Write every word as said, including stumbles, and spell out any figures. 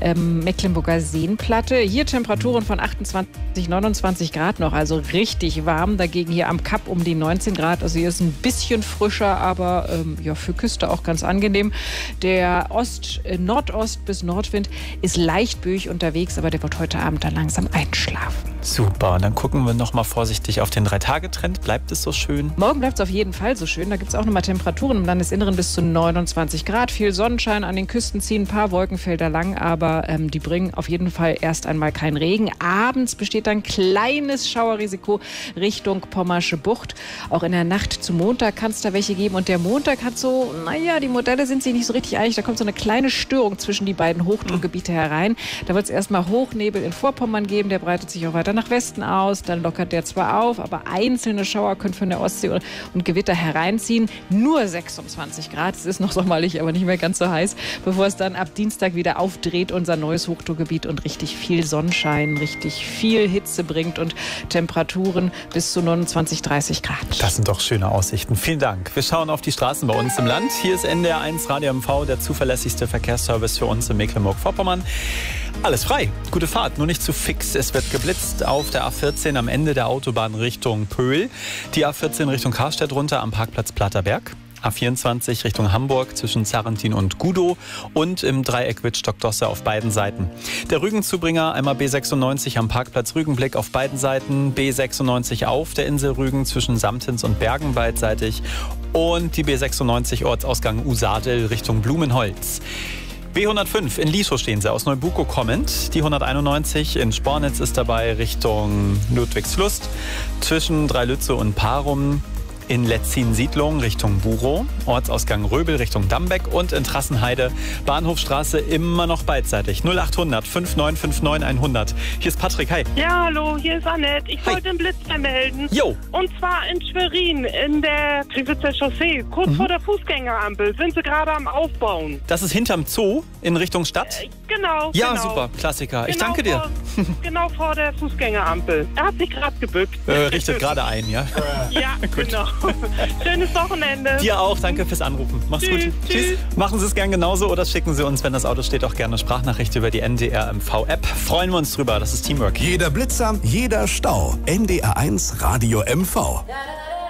ähm, Mecklenburger Seenplatte. Hier Temperaturen von achtundzwanzig, neunundzwanzig Grad noch, also richtig warm. Dagegen hier am Kap um die neunzehn Grad. Also hier ist ein bisschen frischer, aber ähm, ja, für Küste auch ganz angenehm. Der Ost, äh, Nordost bis Nordwind ist leicht böig unterwegs, aber der wird heute Abend dann langsam einschlafen. Super, dann gucken wir noch mal vorsichtig auf den Drei-Tage-Trend. Bleibt es so schön? Morgen bleibt es auf jeden Fall so schön. Da gibt es auch nochmal Temperaturen im Landesinneren bis zu neunundzwanzig Grad. Viel Sonnenschein, an den Küsten ziehen ein paar Wolkenfelder lang, aber ähm, die bringen auf jeden Fall erst einmal keinen Regen. Abends besteht dann kleines Schauerrisiko Richtung Pommersche Bucht. Auch in der Nacht zu Montag kann es da welche geben. Und der Montag hat so, naja, die Modelle sind sich nicht so richtig einig. Da kommt so eine kleine Störung zwischen die beiden Hochdruckgebiete herein. Da wird es erstmal Hochnebel in Vorpommern geben. Der breitet sich auch weiter nach Westen aus. Dann lockert der zwar auf, aber einzelne Schauer können von der Ostsee und Gewitter hereinziehen. Nur sechsundzwanzig Grad. Es ist noch sommerlich, aber nicht mehr ganz so heiß, bevor es dann ab Dienstag wieder aufdreht, unser neues Hochdruckgebiet, und richtig viel Sonnenschein, richtig viel Hitze bringt und Temperaturen bis zu neunundzwanzig, dreißig Grad. Das sind doch schöne Aussichten. Vielen Dank. Wir schauen auf die Straßen bei uns im Land. Hier ist N D R eins Radio M V, der zuverlässigste Verkehrsservice für uns in Mecklenburg-Vorpommern. Alles frei. Gute Fahrt, nur nicht zu fix. Es wird geblitzt auf der A vierzehn am Ende der Autobahn Richtung Pöhl. Die A vierzehn Richtung Karstedt runter am Parkplatz Platterberg. A vierundzwanzig Richtung Hamburg zwischen Zarrentin und Gudow und im Dreieck Wittstock-Dosse auf beiden Seiten. Der Rügenzubringer einmal B sechsundneunzig am Parkplatz Rügenblick auf beiden Seiten, B sechsundneunzig auf der Insel Rügen zwischen Samtens und Bergen beidseitig und die B sechsundneunzig Ortsausgang Usadel Richtung Blumenholz. B hundertfünf in Lieschow stehen sie, aus Neubuko kommend. Die hunderteinundneunzig in Spornitz ist dabei Richtung Ludwigslust. Zwischen Dreilütze und Parum. In Letzin-Siedlung Richtung Burow, Ortsausgang Röbel Richtung Dambeck und in Trassenheide Bahnhofstraße immer noch beidseitig. null achthundert fünf neun fünf neun hundert. Hier ist Patrick, hi. Ja, hallo, hier ist Annette. Ich Hi. wollte einen Blitz melden. Jo. Und zwar in Schwerin, in der Trivitzer Chaussee, kurz Mhm. vor der Fußgängerampel. Sind sie gerade am Aufbauen. Das ist hinterm Zoo in Richtung Stadt? Äh, genau, Ja, genau. super, Klassiker. Ich Genau danke dir. Vor, genau vor der Fußgängerampel. Er hat sich gerade gebückt. Äh, richtet gerade ein, ja? Ja, genau. Schönes Wochenende. Dir auch, danke fürs Anrufen. Mach's Tschüss, gut. tschüss. Machen Sie es gern genauso oder schicken Sie uns, wenn das Auto steht, auch gerne eine Sprachnachricht über die N D R M V-App. Freuen wir uns drüber, das ist Teamwork. Jeder Blitzer, jeder Stau. N D R eins Radio M V.